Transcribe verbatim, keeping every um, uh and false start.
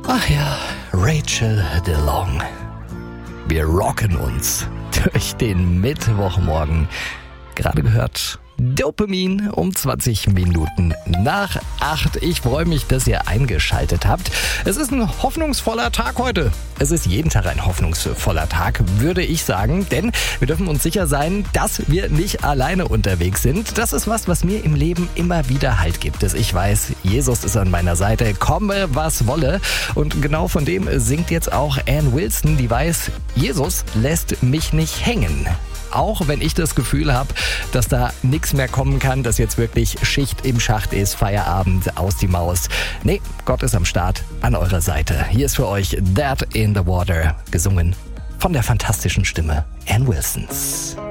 Ach ja, Rachel DeLong. Wir rocken uns durch den Mittwochmorgen. Gerade gehört Dopamin um zwanzig Minuten nach acht. Ich freue mich, dass ihr eingeschaltet habt. Es ist ein hoffnungsvoller Tag heute. Es ist jeden Tag ein hoffnungsvoller Tag, würde ich sagen. Denn wir dürfen uns sicher sein, dass wir nicht alleine unterwegs sind. Das ist was, was mir im Leben immer wieder Halt gibt. Ich weiß, Jesus ist an meiner Seite, komme was wolle. Und genau von dem singt jetzt auch Ann Wilson, die weiß, Jesus lässt mich nicht hängen. Auch wenn ich das Gefühl habe, dass da nichts mehr kommen kann, dass jetzt wirklich Schicht im Schacht ist, Feierabend, aus die Maus. Nee, Gott ist am Start, an eurer Seite. Hier ist für euch That in the Water, gesungen von der fantastischen Stimme Ann Wilsons.